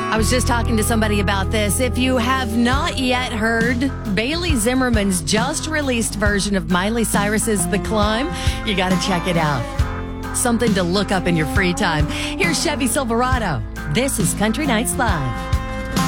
I was just talking to somebody about this. If you have not yet heard Bailey Zimmerman's just released version of Miley Cyrus's The Climb, you got to check it out. Something to look up in your free time. Here's Chevy Silverado. This is Country Nights Live.